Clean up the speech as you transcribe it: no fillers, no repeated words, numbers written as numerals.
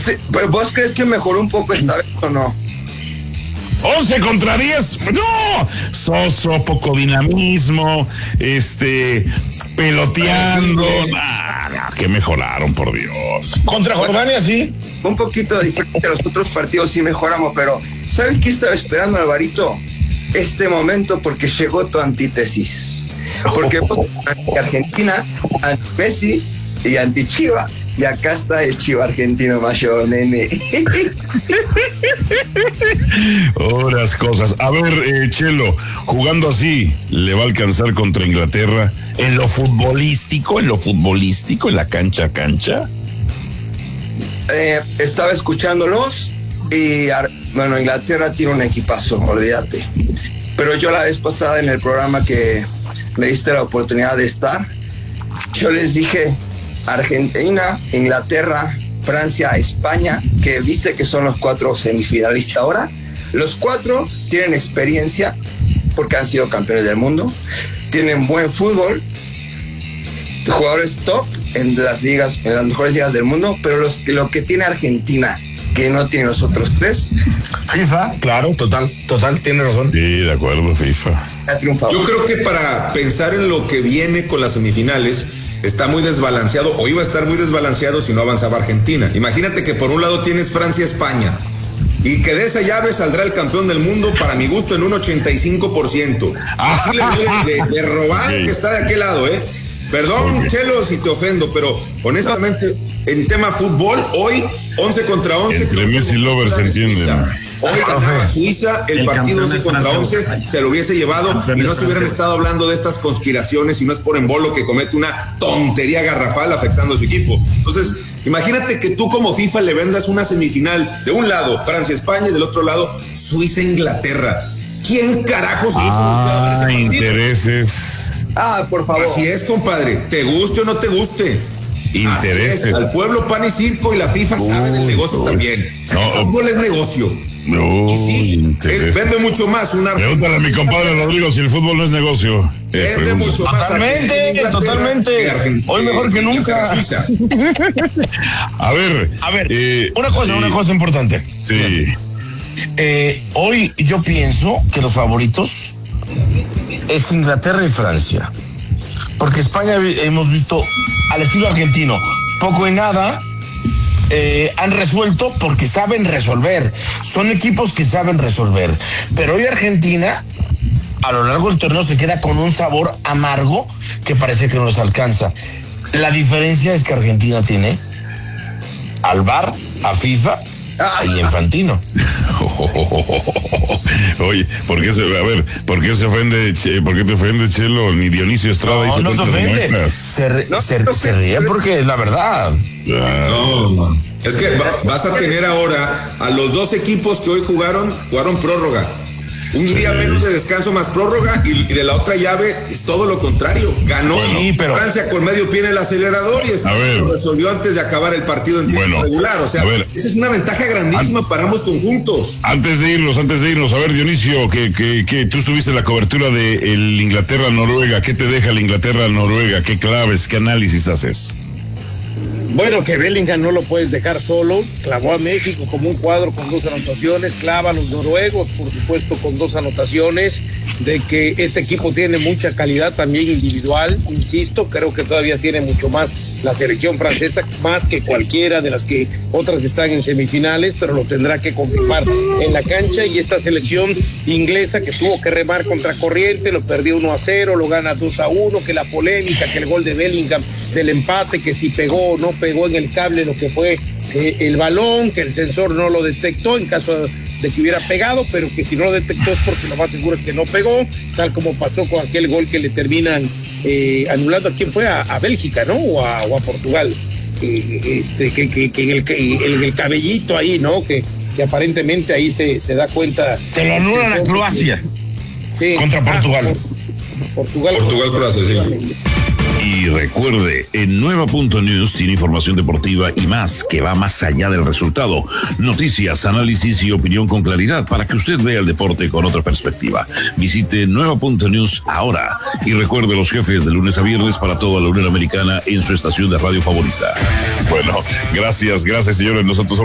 ¿Pero vos crees que mejoró un poco esta vez o no? 11 contra 10, no, soso, poco dinamismo, peloteando, que mejoraron, por Dios. Contra Jordania, sí. Un poquito diferente a los otros partidos, sí mejoramos, pero ¿sabes qué estaba esperando, Alvarito? Este momento, porque llegó tu antítesis. Porque vos, Argentina, anti Messi y anti Chiva. Y acá está el Chiva argentino mayor, nene. Horas cosas. A ver, Chelo, jugando así, ¿le va a alcanzar contra Inglaterra? En lo futbolístico, en la cancha. Estaba escuchándolos y, bueno, Inglaterra tiene un equipazo, olvídate. Pero yo la vez pasada en el programa que me diste la oportunidad de estar, yo les dije... Argentina, Inglaterra, Francia, España, que viste que son los 4 semifinalistas ahora. Los 4 tienen experiencia porque han sido campeones del mundo, tienen buen fútbol, jugadores top en las ligas, en las mejores ligas del mundo, pero lo que tiene Argentina, que no tienen los otros 3. FIFA, claro, total, tiene razón. Sí, de acuerdo, FIFA. Ha triunfado. Yo creo que para pensar en lo que viene con las semifinales, está muy desbalanceado, o iba a estar muy desbalanceado si no avanzaba Argentina. Imagínate que por un lado tienes Francia-España, y que de esa llave saldrá el campeón del mundo, para mi gusto, en un 85%. Así de robar que está de aquel lado, Perdón, Chelo, si te ofendo, pero honestamente, en tema fútbol, hoy, 11 contra 11. Entre Messi y Lovers se entienden. Hoy ganaba Suiza, el partido 11 contra 11 se lo hubiese llevado y no se hubieran estado hablando de estas conspiraciones, y no es por embolo que comete una tontería garrafal afectando a su equipo. Entonces, imagínate que tú como FIFA le vendas una semifinal de un lado Francia-España y del otro lado Suiza-Inglaterra. ¿Quién carajos hizo ver ese partido? Intereses. Por favor. Así es, compadre, te guste o no te guste. Intereses. Al pueblo pan y circo, y la FIFA sabe del negocio también. El fútbol es negocio. No, vende mucho más una. Pregúntale a mi compadre Rodrigo si el fútbol no es negocio. Vende mucho más. Totalmente. Hoy mejor que nunca. A ver. Una cosa importante. Sí. Hoy yo pienso que los favoritos es Inglaterra y Francia. Porque España hemos visto al estilo argentino poco y nada. Han resuelto porque saben resolver. Son equipos que saben resolver. Pero hoy Argentina, a lo largo del torneo, se queda con un sabor amargo que parece que no les alcanza. La diferencia es que Argentina tiene al VAR, a FIFA y Infantino. Oye, ¿por qué se ofende? ¿Por qué te ofende, Chelo? Ni Dionisio Estrada no se ofende. Se ríe porque es la verdad. No, es que vas a tener ahora a los 2 equipos que hoy jugaron prórroga. Un día menos de descanso más prórroga, y de la otra llave es todo lo contrario. Ganó Francia con medio pie en el acelerador y lo resolvió antes de acabar el partido en tiempo regular. O sea, esa es una ventaja grandísima para ambos conjuntos. Antes de irnos, a ver, Dionisio, que tú estuviste en la cobertura de el Inglaterra-Noruega. ¿Qué te deja el Inglaterra-Noruega? ¿Qué claves, qué análisis haces? Bueno, que Bellingham no lo puedes dejar solo, clavó a México como un cuadro con 2 anotaciones, clava a los noruegos, por supuesto, con 2 anotaciones, de que este equipo tiene mucha calidad también individual, insisto, creo que todavía tiene mucho más la selección francesa, más que cualquiera de las que otras que están en semifinales, pero lo tendrá que confirmar en la cancha, y esta selección inglesa que tuvo que remar contra corriente, lo perdió 1-0, lo gana 2-1, que la polémica, que el gol de Bellingham del empate, que si pegó o no pegó en el cable lo que fue el balón, que el sensor no lo detectó en caso de que hubiera pegado, pero que si no lo detectó es porque lo más seguro es que no pegó, tal como pasó con aquel gol que le terminan anulando. ¿A quién fue? A Bélgica, ¿no? O a Portugal. Que el cabellito ahí, ¿no? Que aparentemente ahí se da cuenta. Se lo anulan a Croacia. Sí. Contra Portugal. Portugal-Croacia, sí. Y recuerde, en Nueva.News tiene información deportiva y más, que va más allá del resultado. Noticias, análisis y opinión con claridad para que usted vea el deporte con otra perspectiva. Visite Nueva.News ahora. Y recuerde, los jefes de lunes a viernes para toda la Unión Americana en su estación de radio favorita. Bueno, gracias señores. Nosotros somos